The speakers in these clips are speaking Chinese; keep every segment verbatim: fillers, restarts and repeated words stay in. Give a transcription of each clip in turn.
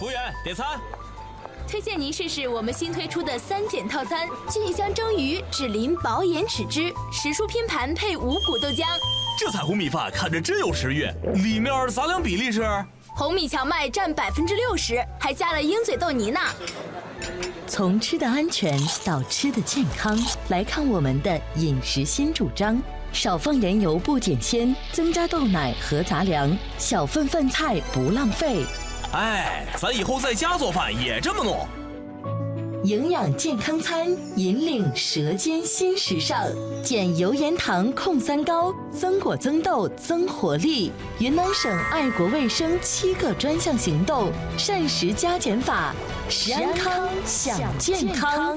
服务员，点餐。 推荐您试试我们新推出的三减套餐：菌香蒸鱼、脂淋薄盐豉汁、时蔬拼盘配五谷豆浆。 这彩虹米饭看着真有食欲，里面杂粮比例是？ 红米荞麦占百分之六十，还加了鹰嘴豆泥呢。 从吃的安全到吃的健康，来看我们的饮食新主张：少放盐油不减鲜，增加豆奶和杂粮，小份饭菜不浪费。 哎，咱以后在家做饭也这么弄。 营养健康餐，引领舌尖新时尚，减油盐糖控三高，增果增豆增活力。云南省爱国卫生七个专项行动，膳食加减法，食安康享健康。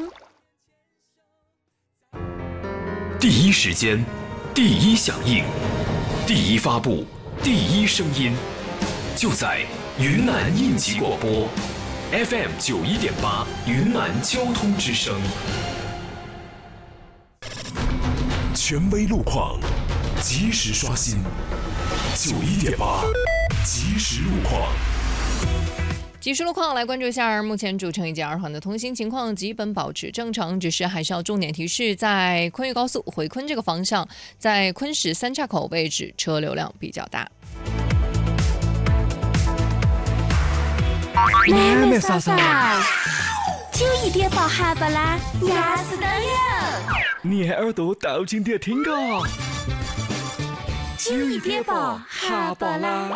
第一时间，第一响应，第一发布，第一声音，就在云南应急广播。F M 九一点八，云南交通之声。权威路况，及时刷新。九一点八，及时路况。 及时路况来关注一下，目前主城以及二环的通行情况基本保持正常，只是还是要重点提示，在昆越高速回昆这个方向，在昆石三岔口位置车流量比较大。 妹妹嫂嫂，九一点八哈巴拉，压死当有。 你耳朵倒进点听个。 九一点八哈巴拉。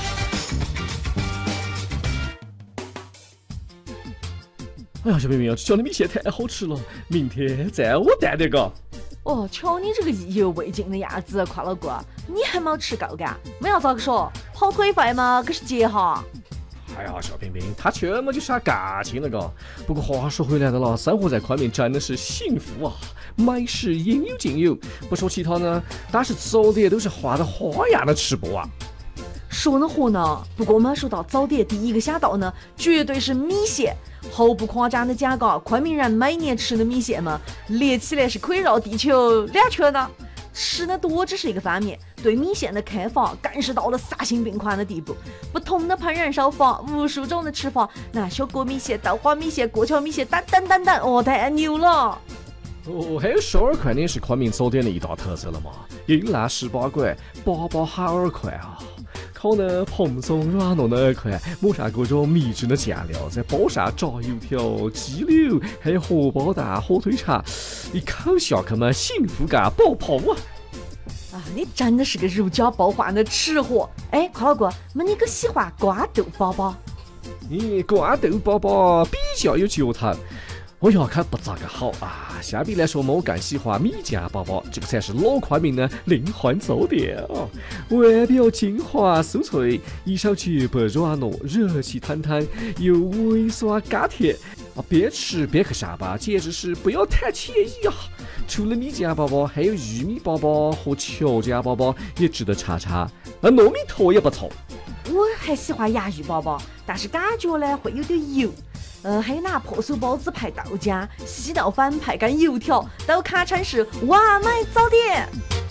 哎呀，小妹妹，这的米线太好吃了，明天再我带点个。 哦，瞧你这个意犹未尽的样子，夸老哥，你还没吃够干？没要咋个说？跑腿费嘛，可是结哈。 哎呀，小平平，他全部就是他感情那个。不过话说回来的了，生活在昆明真的是幸福啊，美食应有尽有。不说其他呢，但是早点都是花的花样的吃不完。 说呢话呢，不过我们说到早点，第一个想到呢，绝对是米线。毫不夸张的讲个，昆明人每年吃的米线嘛，列起来是可以绕地球两圈的。吃的多只是一个方面，对米线的开发更是到了丧心病狂的地步。不同的烹饪手法，无数种的吃法，那小锅米线、豆花米线、过桥米线等等等等，哦，太牛了！ 哦，还有十二块呢，是昆明早点的一大特色了嘛。云南十八馆，八八好二块啊！烤呢蓬松软糯的二块，抹上各种秘制的酱料，再包上炸油条、鸡柳，还有荷包蛋、火腿肠，一口下去嘛，幸福感爆棚啊！ 啊，你真的是个如假包换的吃货！哎，快老哥，那你可喜欢瓜豆包包？ 你瓜豆包包比较有嚼头。我要看不咋个好啊！相比来说嘛，我更喜欢米酱包包，这个才是老昆明的灵魂早点啊！外表金黄酥脆，一手绝不软糯，热气腾腾又微酸甘甜啊！边吃边去上班，简直是不要太惬意啊！除了米酱包包，还有玉米包包和球酱包包也值得尝尝，那糯米坨也不错。 我还喜欢洋芋包包，但是感觉呢会有点油。呃，还有拿破酥包子配豆浆，稀豆粉配根油条，都堪称是完美早点。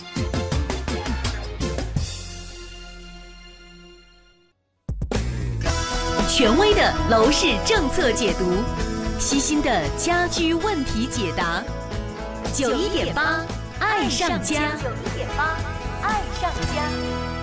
权威的楼市政策解读，悉心的家居问题解答。九一点八，爱上家。 九一点八，爱上家。